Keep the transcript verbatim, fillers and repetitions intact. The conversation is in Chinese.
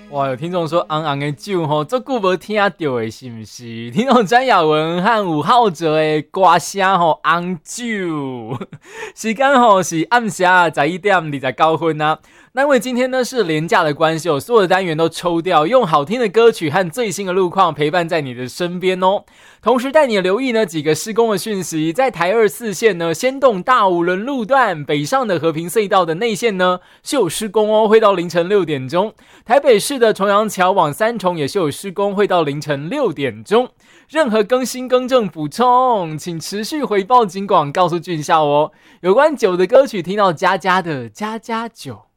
哇，有听众说昂昂的酒吼，这久无听到的是不是？听众詹雅文和吴浩哲的歌声吼昂酒，时间吼是暗下十一点二十九分啊。那因为今天呢是连假的关系，我所有的单元都抽掉，用好听的歌曲和最新的路况陪伴在你的身边哦。同时带你留意呢几个施工的讯息，在台二四线呢，先动大五轮路段北上的和平隧道的内线呢是有施工哦，会到凌晨六点钟。台北市的重阳桥往三重也是有施工，会到凌晨六点钟。任何更新更正补充，请持续回报警广告诉俊孝哦。有关酒的歌曲，听到家家的家家酒。